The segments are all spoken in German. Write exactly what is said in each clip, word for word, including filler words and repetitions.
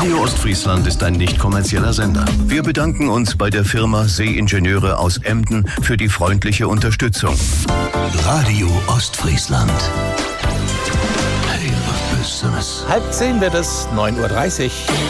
Radio Ostfriesland ist ein nicht kommerzieller Sender. Wir bedanken uns bei der Firma Seeingenieure aus Emden für die freundliche Unterstützung. Radio Ostfriesland. Hey, was ist das? Halb zehn wird es, neun Uhr dreißig.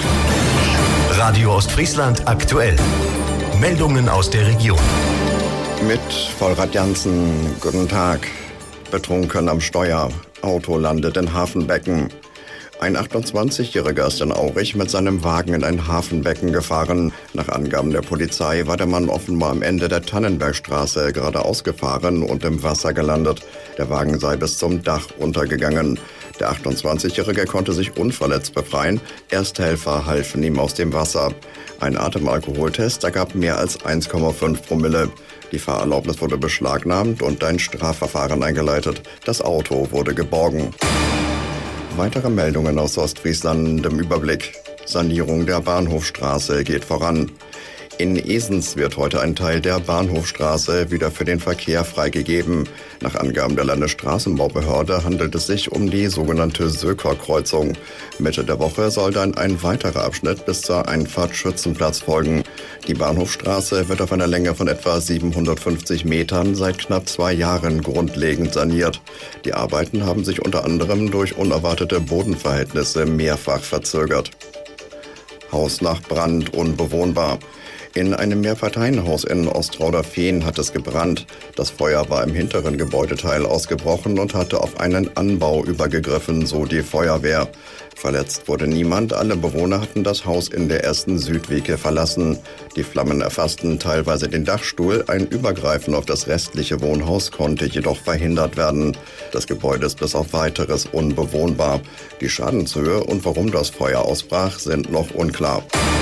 Radio Ostfriesland aktuell. Meldungen aus der Region. Mit Vollrad Jansen, guten Tag. Betrunken am Steuer. Auto landet in Hafenbecken. Ein achtundzwanzigjähriger ist in Aurich mit seinem Wagen in ein Hafenbecken gefahren. Nach Angaben der Polizei war der Mann offenbar am Ende der Tannenbergstraße geradeaus gefahren und im Wasser gelandet. Der Wagen sei bis zum Dach runtergegangen. Der achtundzwanzigjährige konnte sich unverletzt befreien. Ersthelfer halfen ihm aus dem Wasser. Ein Atemalkoholtest ergab mehr als eins Komma fünf Promille. Die Fahrerlaubnis wurde beschlagnahmt und ein Strafverfahren eingeleitet. Das Auto wurde geborgen. Weitere Meldungen aus Ostfriesland im Überblick. Sanierung der Bahnhofstraße geht voran. In Esens wird heute ein Teil der Bahnhofstraße wieder für den Verkehr freigegeben. Nach Angaben der Landesstraßenbaubehörde handelt es sich um die sogenannte Söker-Kreuzung. Mitte der Woche soll dann ein weiterer Abschnitt bis zur Einfahrt Schützenplatz folgen. Die Bahnhofstraße wird auf einer Länge von etwa siebenhundertfünfzig Metern seit knapp zwei Jahren grundlegend saniert. Die Arbeiten haben sich unter anderem durch unerwartete Bodenverhältnisse mehrfach verzögert. Haus nach Brand unbewohnbar. In einem Mehrparteienhaus in Ostrauder-Fehn hat es gebrannt. Das Feuer war im hinteren Gebäudeteil ausgebrochen und hatte auf einen Anbau übergegriffen, so die Feuerwehr. Verletzt wurde niemand, alle Bewohner hatten das Haus in der ersten Südwege verlassen. Die Flammen erfassten teilweise den Dachstuhl, ein Übergreifen auf das restliche Wohnhaus konnte jedoch verhindert werden. Das Gebäude ist bis auf weiteres unbewohnbar. Die Schadenshöhe und warum das Feuer ausbrach, sind noch unklar.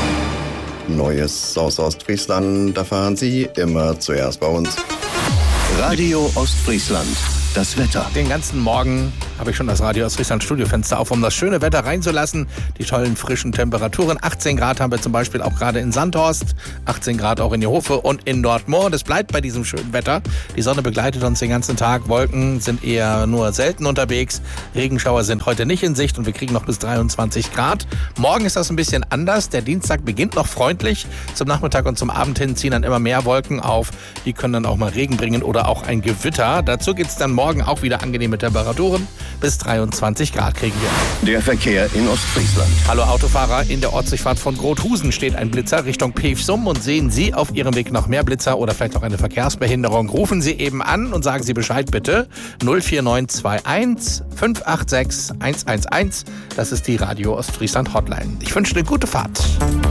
Neues aus Ostfriesland erfahren Sie immer zuerst bei uns. Radio Ostfriesland. Das Wetter. Den ganzen Morgen habe ich schon das Radio Ostfriesland Studiofenster auf, um das schöne Wetter reinzulassen. Die tollen frischen Temperaturen. achtzehn Grad haben wir zum Beispiel auch gerade in Sandhorst, achtzehn Grad auch in Jehofe und in Nordmoor. Das bleibt bei diesem schönen Wetter. Die Sonne begleitet uns den ganzen Tag. Wolken sind eher nur selten unterwegs. Regenschauer sind heute nicht in Sicht und wir kriegen noch bis dreiundzwanzig Grad. Morgen ist das ein bisschen anders. Der Dienstag beginnt noch freundlich. Zum Nachmittag und zum Abend hin ziehen dann immer mehr Wolken auf. Die können dann auch mal Regen bringen oder auch ein Gewitter. Dazu gibt es dann morgen auch wieder angenehme Temperaturen. Bis dreiundzwanzig Grad kriegen wir. Der Verkehr in Ostfriesland. Hallo Autofahrer, in der Ortsdurchfahrt von Grothusen steht ein Blitzer Richtung Pevsum und sehen Sie auf Ihrem Weg noch mehr Blitzer oder vielleicht auch eine Verkehrsbehinderung, rufen Sie eben an und sagen Sie Bescheid bitte. null vier neun zwei eins fünf acht sechs eins eins eins. Das ist die Radio Ostfriesland Hotline. Ich wünsche eine gute Fahrt.